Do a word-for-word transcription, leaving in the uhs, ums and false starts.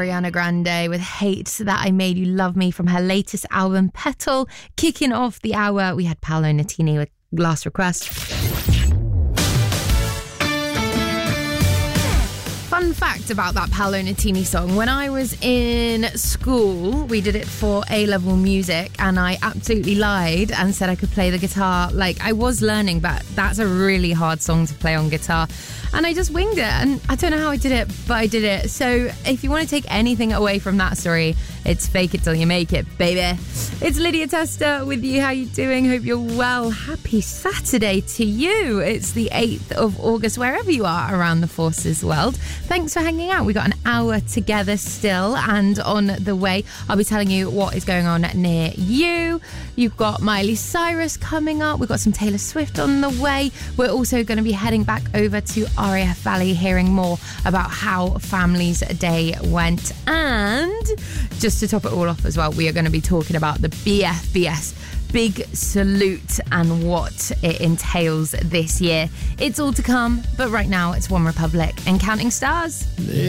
Ariana Grande with Hate That I Made You Love Me from her latest album, Petal. Kicking off the hour, we had Paolo Nutini with Last Request. Fun fact about that Paolo Nutini song. When I was in school, we did it for A-level music, and I absolutely lied and said I could play the guitar. Like, I was learning, but that's a really hard song to play on guitar. And I just winged it, and I don't know how I did it, but I did it. So if you want to take anything away from that story, it's fake it till you make it, baby. It's Lydia Tester with you. How you doing? Hope you're well. Happy Saturday to you. It's the eighth of August, wherever you are around the Forces world. Thanks for hanging out. We got an hour together still, and on the way, I'll be telling you what is going on near you. You've got Miley Cyrus coming up. We've got some Taylor Swift on the way. We're also going to be heading back over to R A F Valley, hearing more about how Families Day went. And just to top it all off as well, we are going to be talking about the B F B S Big Salute and what it entails this year. It's all to come, but right now it's One Republic and Counting Stars.